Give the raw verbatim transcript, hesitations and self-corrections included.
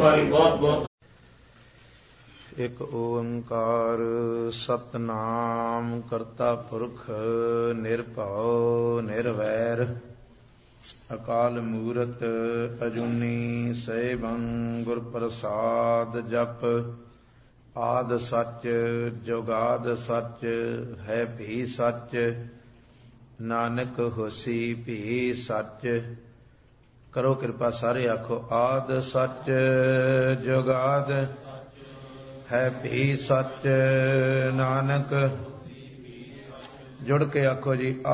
ਵਾਰੀ ਬਹੁਤ ਬਹੁਤ। ਇੱਕ ਓੰਕਾਰ ਸਤਨਾਮ ਕਰਤਾ ਪੁਰਖ ਨਿਰਭਉ ਨਿਰਵੈਰ ਅਕਾਲ ਮੂਰਤ ਅਜੂਨੀ ਸੈਭੰ ਗੁਰ ਪ੍ਰਸਾਦ ਜਪ। ਆਦ ਸੱਚ ਜੁਗਾਦ ਸੱਚ ਹੈ ਭੀ ਸੱਚ ਨਾਨਕ ਹੋਸੀ ਭੀ ਸੱਚ। ਕਰੋ ਕਿਰਪਾ ਸਾਰੇ ਆਖੋ ਆਦ ਸੱਚ ਜੁਗਾਦ ਹੈ ਭੀ ਸੱਚ ਨਾਨਕ। ਜੁੜ ਕੇ ਆਖੋ ਜੀ